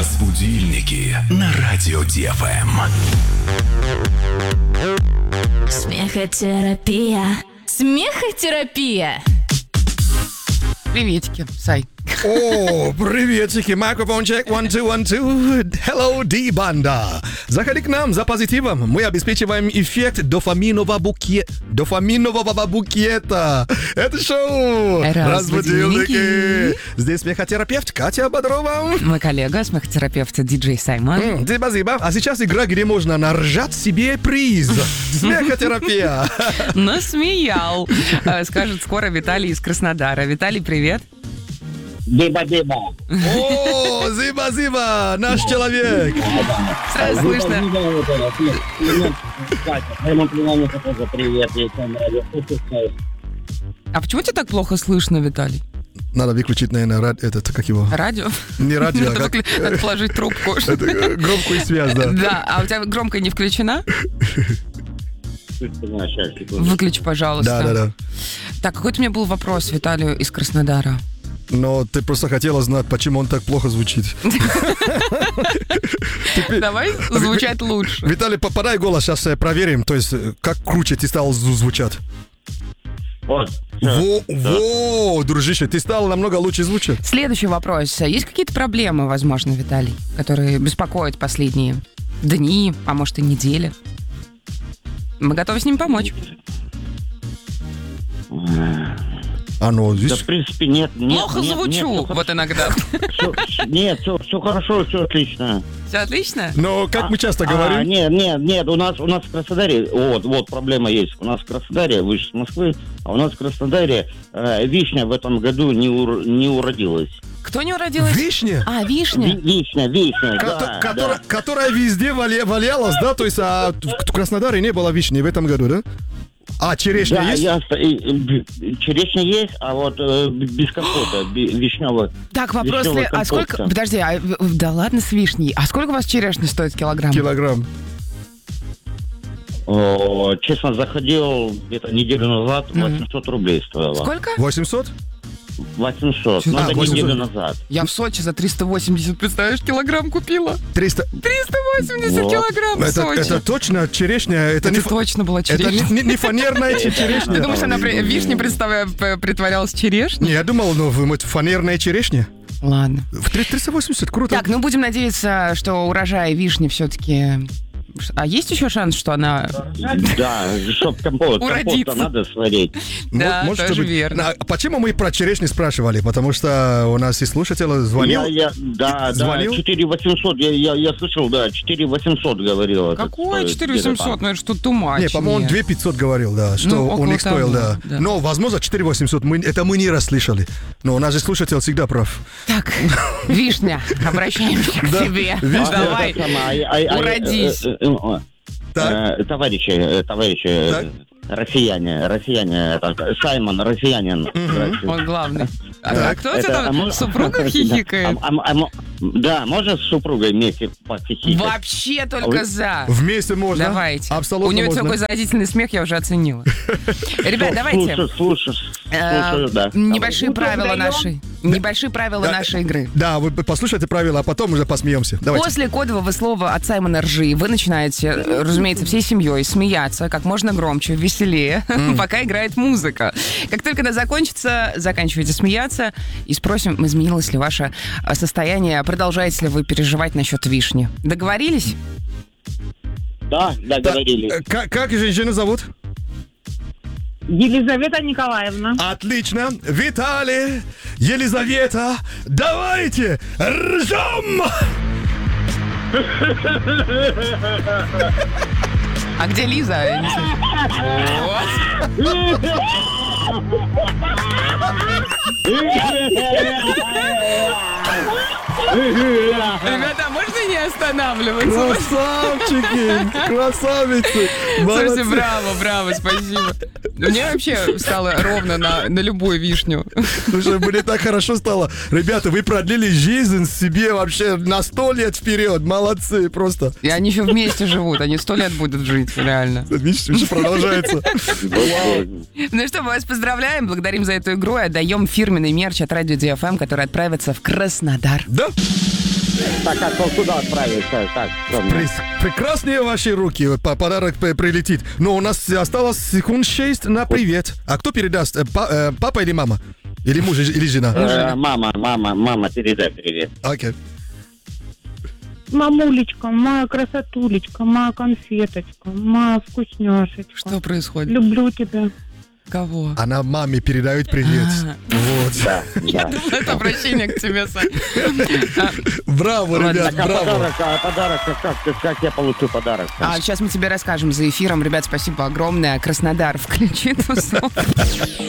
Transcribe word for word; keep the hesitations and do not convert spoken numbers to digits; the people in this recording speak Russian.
Разбудильники на радио ди эф эм. Смехотерапия. Смехотерапия. Приветики, Сай. О, приветики, микрофон чек, one, two, one, two. Hello, D-банда. Заходи к нам за позитивом. Мы обеспечиваем эффект дофаминового букета. Дофаминового букета. Это шоу «Разбудильники». Здесь смехотерапевт Катя Бодрова. Мой коллега, смехотерапевт диджей Саймон. М, Спасибо. А сейчас игра, где можно наржать себе приз. Смехотерапия. Насмеял. Э, Скажет скоро Виталий из Краснодара. Виталий, привет. Диба-диба. О, зиба-зиба, наш человек. Сразу слышно. Моему племяннику тоже привет. Я там радио слушаю. А почему тебя так плохо слышно, Виталий? Надо выключить, наверное, рад... этот, как его? Радио? Не радио, а Надо, как... выкли- надо положить трубку. Это громкую связь, да. Да, а у тебя громкая не включена? Выключи, пожалуйста. Да, да, да. Так, какой-то у меня был вопрос Виталию из Краснодара. Но ты просто хотела знать, почему он так плохо звучит. Давай звучать лучше. Виталий, подай голос, сейчас э, проверим, то есть э, как круче ты стал зв- звучать. Вот. Во, во, дружище, ты стал намного лучше звучать. Следующий вопрос. Есть какие-то проблемы, возможно, Виталий, которые беспокоят последние дни, а может и недели? Мы готовы с ним помочь. А ну, Да, видишь, в принципе, нет. нет Плохо нет, звучу, нет, вот иногда. всё- всё- Нет, все, все хорошо, все отлично. Все отлично? но как мы часто А, говорим, нет, нет, нет, у нас, у нас в Краснодаре, вот, вот проблема есть. У нас в Краснодаре, вы же с Москвы, а у нас в Краснодаре э, вишня в этом году не, ур- не уродилась. Кто не уродилась? вишня, А, Ви- вишня. Вишня, вишня, кото- да, которая, да. которая везде валя- валялась, да, то есть а в Краснодаре не было вишни в этом году, да? А черешня Да, есть? ясно. И, и, черешня есть, а вот э, без компота, бе- вишневого. Так, вопрос, Вишневого ли- а сколько... компота. Подожди, а, в- да ладно с вишней. А сколько у вас черешня стоит килограмм? Килограмм. О, честно, заходил где-то неделю назад, восемьсот рублей стоило. Сколько? восемьсот? восемьсот, А, ну это восемьсот. неделю назад. Я в Сочи за триста восемьдесят, представляешь, килограмм купила. триста. триста восемьдесят Вот. килограмм в Это, Сочи. это точно черешня? Это, Это не, фа- точно была это черешня. не, не- не фанерная че- черешня? Ты думаешь, она при- вишня представля- п- притворялась черешней? Не, я думал, ну, вы- вот фанерная черешня. Ладно. В три- триста восемьдесят, круто. Так, ну будем надеяться, что урожай вишни все-таки... А есть еще шанс, что она... Да, чтоб компот, Уродится. компот надо сварить. Мо- Да, может тоже быть. верно. А почему мы про черешню спрашивали? Потому что у нас и слушатель звонил. Я, я, да, Звонил? да, четыре восемьсот, я, я, я слышал, да, четыре восемьсот говорил. этот, Какое э, четыре где-то восемьсот? там. Ну это что, тумач. Не, по-моему, две пятьсот говорил, да, что Ну, у около них стоил, того, да. да. Но, возможно, четыре восемьсот, мы, это мы не расслышали. Но у нас же слушатель всегда прав. Так, вишня, обращаемся к Да, тебе. вишня. Давай, Это самое, а- а- а- уродись. э, э, э, Так. э, Товарищи, э, товарищи, э, Так. россияне, россияне, это, Саймон, россиянин. Здравствуйте. Он главный. А, Так, а кто у тебя Это, а там? мо- Супруга хихикает? А- а- а мо- Да, можно с супругой вместе похихикать? Вообще только Вы- за. Вместе можно. Давайте. Абсолютно У нее можно. такой заразительный смех, я уже оценила. Ребят, давайте. Слушаю, слушаю, э, слушаю, да. Небольшие Давай. правила нашей. Небольшие правила Да. нашей игры. Да, вы послушайте правила, а потом уже посмеемся. Давайте. После кодового слова от Саймона Ржи вы начинаете, э, разумеется, всей семьей смеяться как можно громче, веселее, пока играет музыка. Как только она закончится, заканчивайте смеяться и спросим, изменилось ли ваше э, состояние, продолжаете ли вы переживать насчет вишни. Договорились? Да, договорились. Э, Как, как женщину зовут? Елизавета Николаевна. Отлично. Виталий, Елизавета, давайте ржем! А где Лиза? Я не слышу. Ребята, можно не останавливаться? Красавчики, красавицы. Слушайте, молодцы. браво, браво, спасибо. Мне вообще стало ровно на, на любую вишню. Слушай, мне так хорошо стало. Ребята, вы продлили жизнь себе вообще на сто лет вперед. Молодцы, просто. И они еще вместе живут, они сто лет будут жить, реально. Видишь, еще продолжается. Ну что, мы вас поздравляем, благодарим за эту игру и отдаем фирменный мерч от Радио ди эф эм, который отправится в Краснодар. Да? Так, как он куда отправиться? Так, что мне? Прес- Прекрасные ваши руки, по- подарок п- прилетит. Но у нас осталось секунд шесть на привет. А кто передаст? Э, па- э, Папа или мама? Или муж, или жена? Э, мама, мама, мама, передай привет. Окей. Мамулечка, моя красотулечка, моя конфеточка, моя вкусняшечка. Что происходит? Люблю тебя. Кого? Она маме передает привет. Вот. Да, да. Это обращение к тебе, Сань. Браво, ребят, Так, а браво. подарок, а подарок, как, как, как я получу подарок? А сейчас мы тебе расскажем за эфиром. Ребят, спасибо огромное. Краснодар, включи тусовку.